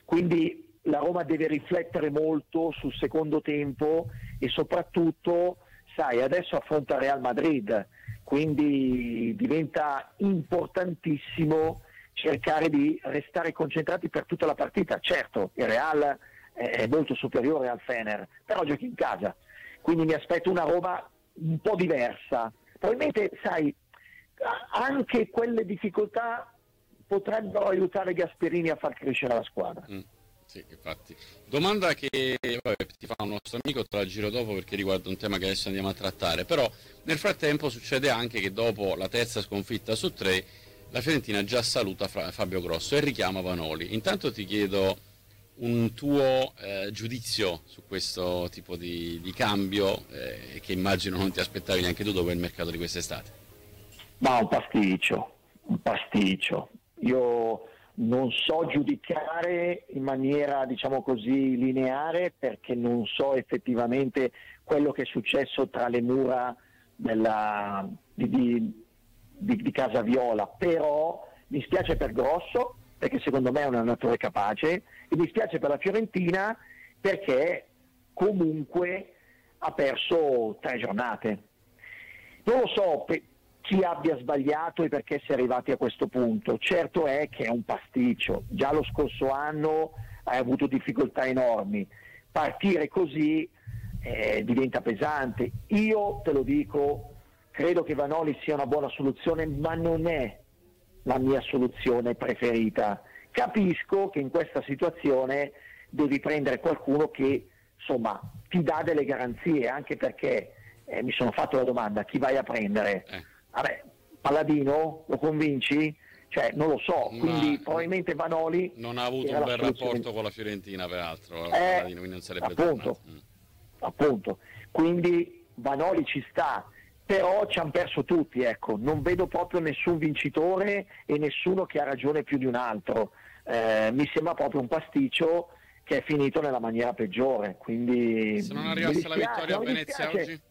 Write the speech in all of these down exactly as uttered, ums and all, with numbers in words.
quindi la Roma deve riflettere molto sul secondo tempo e soprattutto, sai, adesso affronta il Real Madrid, quindi diventa importantissimo cercare di restare concentrati per tutta la partita. Certo, il Real è molto superiore al Fener, però giochi in casa, quindi mi aspetto una Roma un po' diversa. Probabilmente, sai, anche quelle difficoltà potrebbero aiutare Gasperini a far crescere la squadra. Mm, sì, infatti. Domanda che vabbè, ti fa un nostro amico, te la giro dopo perché riguarda un tema che adesso andiamo a trattare, però nel frattempo succede anche che dopo la terza sconfitta su tre la Fiorentina già saluta Fabio Grosso e richiama Vanoli. Intanto ti chiedo un tuo eh, giudizio su questo tipo di, di cambio eh, che immagino non ti aspettavi neanche tu dopo il mercato di quest'estate. Ma un pasticcio, un pasticcio. Io non so giudicare in maniera, diciamo così, lineare, perché non so effettivamente quello che è successo tra le mura della, di, di, di, di Casa Viola, però mi spiace per Grosso, perché secondo me è un allenatore capace, e mi spiace per la Fiorentina perché comunque ha perso tre giornate. Non lo so pe- chi abbia sbagliato e perché si è arrivati a questo punto. Certo è che è un pasticcio, già lo scorso anno hai avuto difficoltà enormi, partire così eh, diventa pesante. Io te lo dico, credo che Vanoli sia una buona soluzione, ma non è la mia soluzione preferita. Capisco che in questa situazione devi prendere qualcuno che insomma ti dà delle garanzie, anche perché eh, mi sono fatto la domanda: chi vai a prendere? Eh. Vabbè, Palladino lo convinci? Cioè non lo so, quindi Ma probabilmente Vanoli non ha avuto un bel rapporto con la Fiorentina peraltro, eh, Palladino, quindi non sarebbe appunto, tornato. appunto, quindi Vanoli ci sta, però ci hanno perso tutti, ecco, non vedo proprio nessun vincitore e nessuno che ha ragione più di un altro. Eh, mi sembra proprio un pasticcio che è finito nella maniera peggiore, quindi se non arrivasse mi la dispiace, vittoria a mi Venezia dispiace. oggi?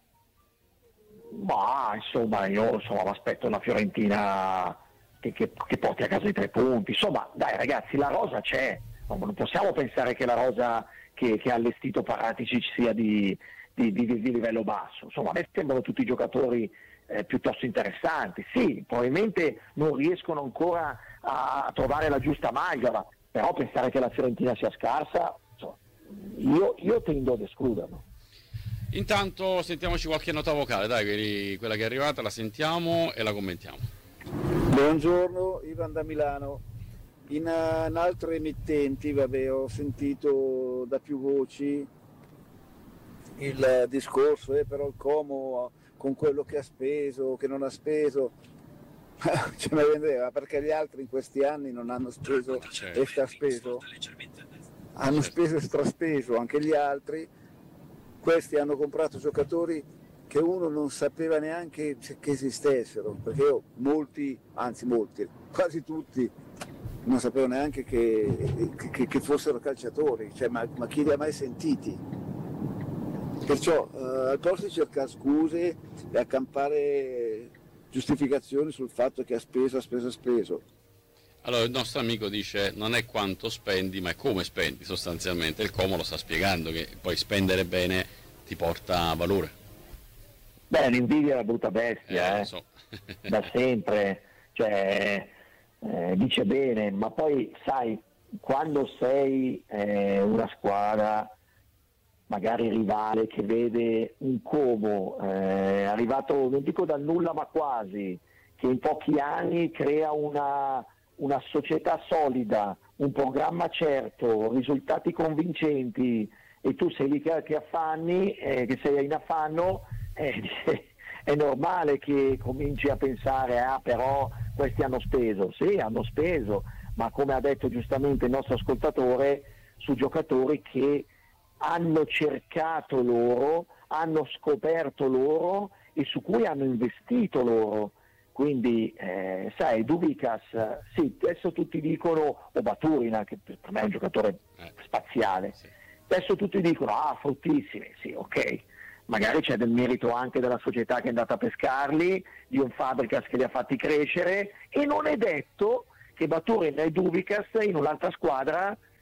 Ma insomma io insomma mi aspetto una Fiorentina che, che, che porti a casa i tre punti. Insomma dai ragazzi, la rosa c'è, non possiamo pensare che la rosa che, che ha allestito Paratici sia di, di, di, di livello basso. Insomma a me sembrano tutti giocatori eh, piuttosto interessanti. Sì, probabilmente non riescono ancora a, a trovare la giusta amalgama, però pensare che la Fiorentina sia scarsa, insomma, io, io tendo ad escluderlo. Intanto sentiamoci qualche nota vocale, dai, quella che è arrivata la sentiamo e la commentiamo. Buongiorno, Ivan da Milano. In, uh, in altre emittenti, vabbè, ho sentito da più voci il uh, discorso, eh, però il Como uh, con quello che ha speso, che non ha speso, ce ne vendeva, perché gli altri in questi anni non hanno speso e straspeso, hanno speso e straspeso anche gli altri. Questi hanno comprato giocatori che uno non sapeva neanche che esistessero, perché io molti, anzi molti, quasi tutti, non sapevo neanche che, che, che fossero calciatori, cioè, ma, ma chi li ha mai sentiti? Perciò eh, al posto di cercare scuse e accampare giustificazioni sul fatto che ha speso, ha speso, ha speso. Allora il nostro amico dice non è quanto spendi ma è come spendi sostanzialmente, il Como lo sta spiegando che poi spendere bene ti porta valore. Beh, l'invidia è una brutta bestia, eh, eh. so. Da sempre, cioè eh, dice bene, ma poi sai, quando sei eh, una squadra magari rivale che vede un Como eh, arrivato, non dico dal nulla ma quasi, che in pochi anni crea una una società solida, un programma certo, risultati convincenti, e tu sei lì che, che affanni, eh, che sei in affanno, eh, è normale che cominci a pensare, ah però questi hanno speso, sì hanno speso, ma come ha detto giustamente il nostro ascoltatore, su giocatori che hanno cercato loro, hanno scoperto loro e su cui hanno investito loro. Quindi eh, sai, Dubicas, sì, adesso tutti dicono, o Baturina, che per me è un giocatore spaziale, Sì. Adesso tutti dicono, ah, fruttissimi, sì, ok, magari c'è del merito anche della società che è andata a pescarli, di un Fabregas che li ha fatti crescere, e non è detto che Baturina e Dubicas in un'altra squadra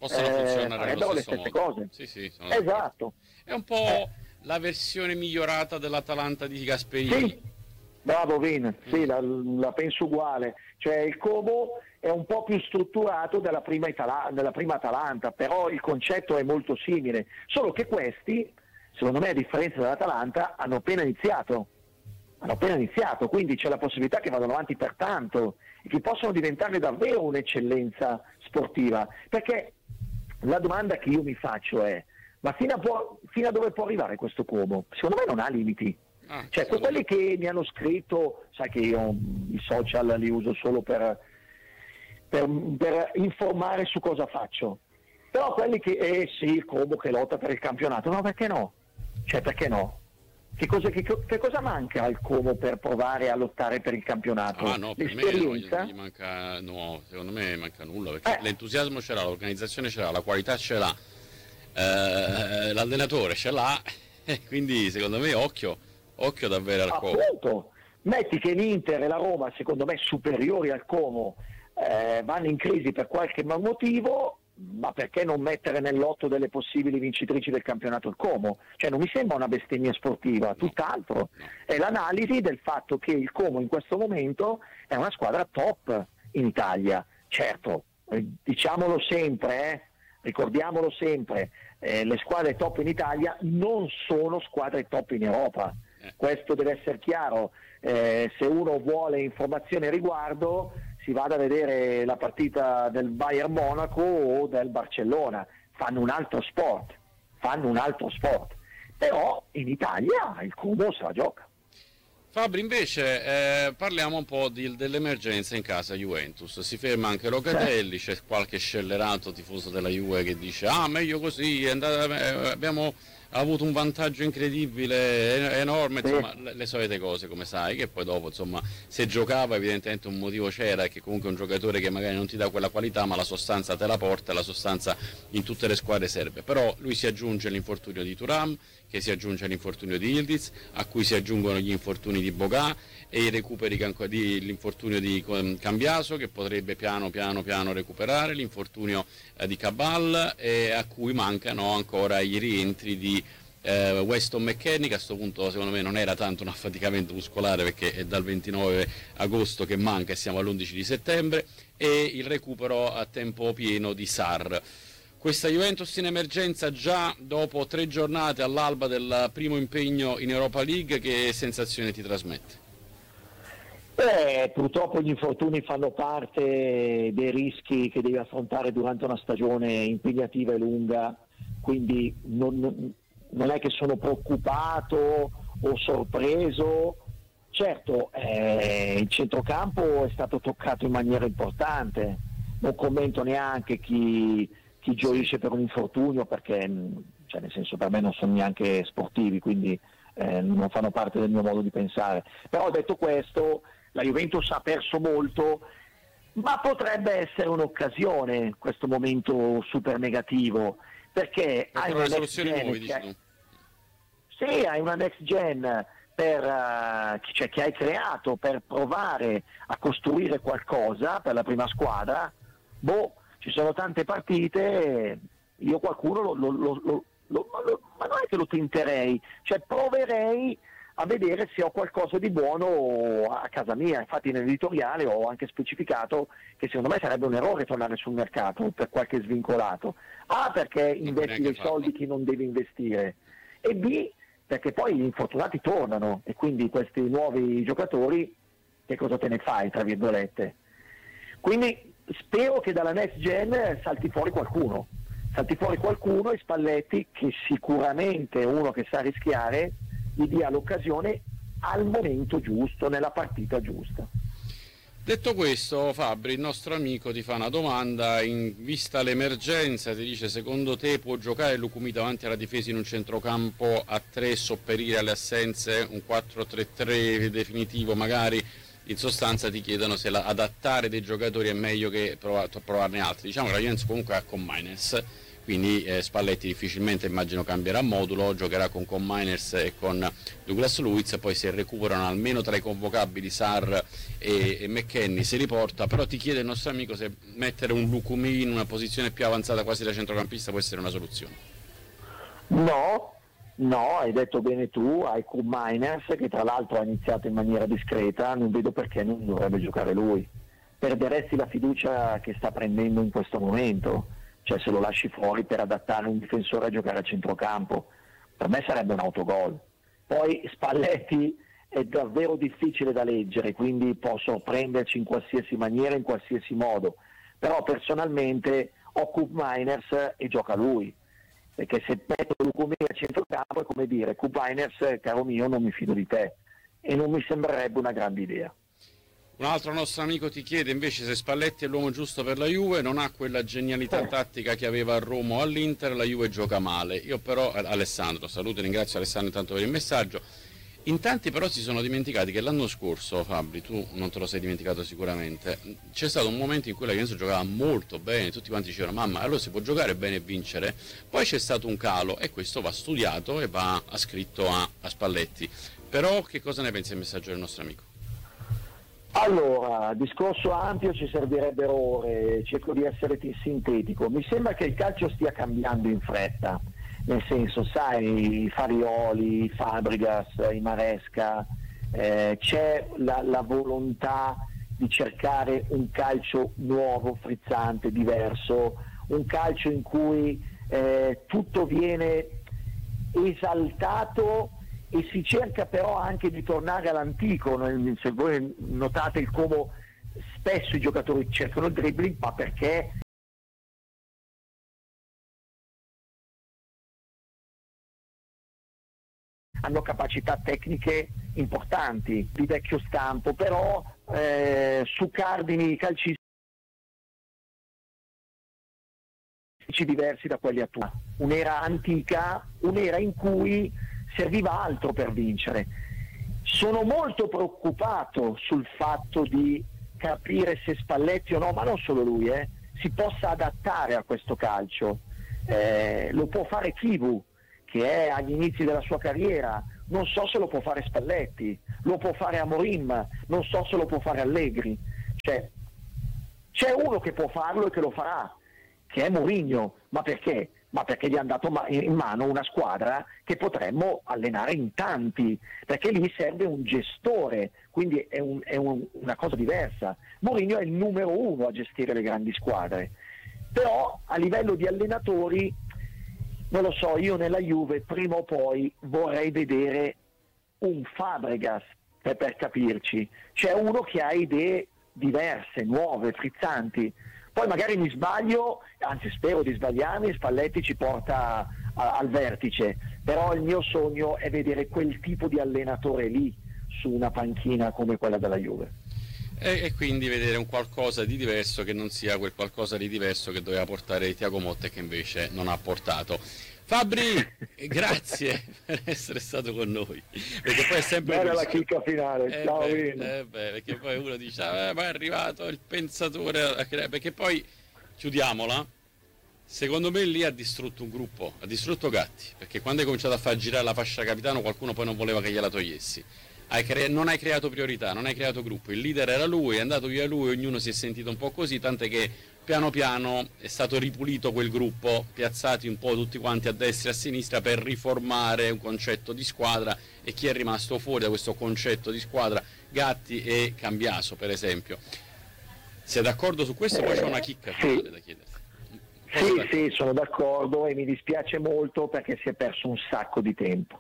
possono eh, funzionare farebbero allo le stesso stesse modo. cose. Sì, sì, sono Esatto. È un po' Eh. la versione migliorata dell'Atalanta di Gasperini. Sì, bravo Vin, sì, la, la penso uguale. Cioè il Como è un po' più strutturato della prima, Itala- della prima Atalanta, però il concetto è molto simile, solo che questi, secondo me a differenza dell'Atalanta, hanno appena iniziato. Hanno appena iniziato, quindi c'è la possibilità che vadano avanti per tanto e che possano diventare davvero un'eccellenza sportiva. Perché la domanda che io mi faccio è: ma fino a, può, fino a dove può arrivare questo Como? Secondo me non ha limiti. Ah, cioè, con quelli che mi hanno scritto, sai che io i social li uso solo per, per, per informare su cosa faccio, però quelli che, eh sì, il Como che lotta per il campionato, no, perché no? Cioè, perché no? Che cosa, che, che cosa manca al Como per provare a lottare per il campionato? Ah no, per me no, gli, gli manca, no, secondo me manca nulla, perché eh. l'entusiasmo ce l'ha, l'organizzazione ce l'ha, la qualità ce l'ha, eh, l'allenatore ce l'ha, quindi secondo me occhio, occhio davvero al Como. Appunto, metti che l'Inter e la Roma, secondo me superiori al Como, eh, vanno in crisi per qualche motivo, ma perché non mettere nell'otto delle possibili vincitrici del campionato il Como? Cioè non mi sembra una bestemmia sportiva, tutt'altro. È l'analisi del fatto che il Como in questo momento è una squadra top in Italia. Certo, eh, diciamolo sempre, eh, ricordiamolo sempre, eh, le squadre top in Italia non sono squadre top in Europa. Questo deve essere chiaro. Eh, se uno vuole informazioni a riguardo, si vada a vedere la partita del Bayern Monaco o del Barcellona, fanno un altro sport, fanno un altro sport, però in Italia il Como se la gioca. Fabri, invece eh, parliamo un po' di, dell'emergenza in casa Juventus. Si ferma anche Locatelli, c'è qualche scellerato tifoso della Juve che dice ah meglio così, è andata, abbiamo avuto un vantaggio incredibile, enorme, insomma, le, le solite cose come sai, che poi dopo insomma se giocava evidentemente un motivo c'era, e che comunque è un giocatore che magari non ti dà quella qualità ma la sostanza te la porta, e la sostanza in tutte le squadre serve. Però lui si aggiunge l'infortunio di Thuram, che si aggiunge all'infortunio di Yildiz, a cui si aggiungono gli infortuni di Boga e i recuperi di l'infortunio di Cambiaso, che potrebbe piano piano piano recuperare, l'infortunio eh, di Cabal, e a cui mancano ancora i rientri di eh, Weston McKennie, che a questo punto secondo me non era tanto un affaticamento muscolare perché è dal ventinove agosto che manca e siamo all'undici di settembre, e il recupero a tempo pieno di Sarr. Questa Juventus in emergenza già dopo tre giornate all'alba del primo impegno in Europa League, che sensazione ti trasmette? Beh, purtroppo gli infortuni fanno parte dei rischi che devi affrontare durante una stagione impegnativa e lunga, quindi non, non è che sono preoccupato o sorpreso. Certo, eh, il centrocampo è stato toccato in maniera importante, non commento neanche chi, chi gioisce per un infortunio, perché cioè, nel senso, per me non sono neanche sportivi, quindi eh, non fanno parte del mio modo di pensare. Però detto questo, la Juventus ha perso molto, ma potrebbe essere un'occasione questo momento super negativo, perché hai una next gen nuovi, che... sì, hai una next gen per, uh, cioè, che hai creato per provare a costruire qualcosa per la prima squadra. Boh, ci sono tante partite, io qualcuno lo, lo, lo, lo, lo, lo ma non è che lo tenterei, cioè proverei a vedere se ho qualcosa di buono a casa mia. Infatti nell'editoriale ho anche specificato che secondo me sarebbe un errore tornare sul mercato per qualche svincolato. A, perché investi dei soldi che non devi investire, e B, perché poi gli infortunati tornano e quindi questi nuovi giocatori che cosa te ne fai, tra virgolette. Quindi spero che dalla next gen salti fuori qualcuno, salti fuori qualcuno e Spalletti, che sicuramente è uno che sa rischiare, gli dia l'occasione al momento giusto, nella partita giusta. Detto questo, Fabri, il nostro amico ti fa una domanda: in vista l'emergenza, ti dice, secondo te può giocare Lucumi davanti alla difesa in un centrocampo a tre, sopperire alle assenze, un quattro tre tre definitivo magari, in sostanza ti chiedono se la, adattare dei giocatori è meglio che provar, provarne altri. Diciamo che la Juventus comunque ha con Miners, quindi eh, Spalletti difficilmente immagino cambierà modulo, giocherà con, con Miners e con Douglas Luiz, poi se recuperano almeno tra i convocabili Sarr e, e McKennie se li porta. Però ti chiede il nostro amico se mettere un Lukumi in una posizione più avanzata quasi da centrocampista può essere una soluzione. No, no, hai detto bene tu, hai Koop Meiners che tra l'altro ha iniziato in maniera discreta, non vedo perché non dovrebbe giocare lui. Perderesti la fiducia che sta prendendo in questo momento, cioè se lo lasci fuori per adattare un difensore a giocare a centrocampo, per me sarebbe un autogol. Poi Spalletti è davvero difficile da leggere, quindi può sorprenderci in qualsiasi maniera, in qualsiasi modo, però personalmente ho Koop Meiners e gioca lui, perché se metto Lukumi a centrocampo è come dire Koop Meiners, caro mio, non mi fido di te, e non mi sembrerebbe una grande idea. Un altro nostro amico ti chiede invece se Spalletti è l'uomo giusto per la Juve, non ha quella genialità oh. tattica che aveva a Roma o all'Inter, la Juve gioca male. Io però, Alessandro, saluto e ringrazio Alessandro intanto per il messaggio. In tanti però si sono dimenticati che l'anno scorso, Fabri, tu non te lo sei dimenticato sicuramente, c'è stato un momento in cui la Juventus giocava molto bene, tutti quanti dicevano mamma, allora si può giocare bene e vincere, poi c'è stato un calo e questo va studiato e va ascritto a, a Spalletti. Però che cosa ne pensi del messaggio del nostro amico? Allora, discorso ampio, ci servirebbero ore, cerco di essere sintetico. Mi sembra che il calcio stia cambiando in fretta, nel senso, sai, i Farioli, i Fabregas, i Maresca, eh, c'è la, la volontà di cercare un calcio nuovo, frizzante, diverso, un calcio in cui eh, tutto viene esaltato e si cerca però anche di tornare all'antico. Se voi notate il come spesso i giocatori cercano il dribbling, ma perché hanno capacità tecniche importanti di vecchio stampo, però eh, su cardini calcistici diversi da quelli attuali. Un'era antica, un'era in cui serviva altro per vincere. Sono molto preoccupato sul fatto di capire se Spalletti o no, ma non solo lui, eh, si possa adattare a questo calcio. Eh, lo può fare Chivu, che è agli inizi della sua carriera, non so se lo può fare Spalletti, lo può fare Amorim, non so se lo può fare Allegri. Cioè, c'è uno che può farlo e che lo farà, che è Mourinho. Ma perché? Ma perché gli hanno dato in mano una squadra che potremmo allenare in tanti, perché lì serve un gestore, quindi è, un, è un, una cosa diversa. Mourinho è il numero uno a gestire le grandi squadre, però a livello di allenatori, non lo so, io nella Juve prima o poi vorrei vedere un Fabregas, per, per capirci, c'è uno che ha idee diverse, nuove, frizzanti. Poi magari mi sbaglio, anzi spero di sbagliarmi, Spalletti ci porta a, al vertice, però il mio sogno è vedere quel tipo di allenatore lì su una panchina come quella della Juve. E, e quindi vedere un qualcosa di diverso che non sia quel qualcosa di diverso che doveva portare Thiago Motta e che invece non ha portato. Fabri, grazie per essere stato con noi, perché poi è sempre bella la chicca finale. eh Ciao beh, eh beh, perché poi uno dice eh, ma è arrivato il pensatore, perché poi chiudiamola, secondo me lì ha distrutto un gruppo, ha distrutto Gatti, perché quando hai cominciato a far girare la fascia capitano qualcuno poi non voleva che gliela togliessi. Hai cre- non hai creato priorità, non hai creato gruppo, il leader era lui, è andato via lui, ognuno si è sentito un po' così, tant'è che piano piano è stato ripulito quel gruppo, piazzati un po' tutti quanti a destra e a sinistra per riformare un concetto di squadra, e chi è rimasto fuori da questo concetto di squadra? Gatti e Cambiaso, per esempio. Sei d'accordo su questo? Poi c'è una chicca finale sì. da chiederti. Sì, sì, sono d'accordo e mi dispiace molto perché si è perso un sacco di tempo.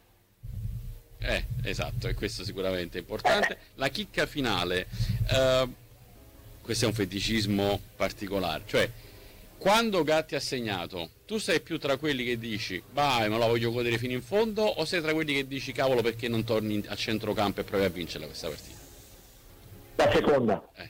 Eh, esatto, e questo sicuramente è importante. La chicca finale, eh, questo è un feticismo particolare, cioè quando Gatti ha segnato, tu sei più tra quelli che dici vai, me la voglio godere fino in fondo, o sei tra quelli che dici cavolo perché non torni a centrocampo e provi a vincerla questa partita? La seconda. Eh.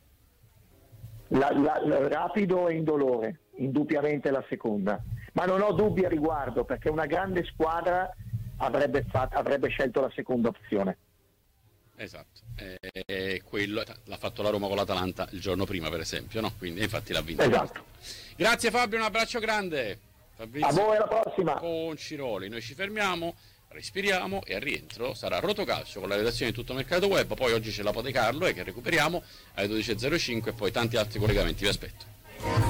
La, la, la, rapido e indolore, indubbiamente la seconda, ma non ho dubbi a riguardo perché una grande squadra avrebbe, fatto, avrebbe scelto la seconda opzione. Esatto, e quello l'ha fatto la Roma con l'Atalanta il giorno prima, per esempio, no? Quindi infatti l'ha vinto. Esatto. Grazie Fabio, un abbraccio grande. Fabrizio A voi, alla prossima. con Ciroli, noi ci fermiamo, respiriamo e al rientro sarà Rotocalcio con la redazione di Tutto Mercato Web, poi oggi c'è l'Apote Carlo e che recuperiamo alle dodici e zero cinque e poi tanti altri collegamenti, vi aspetto.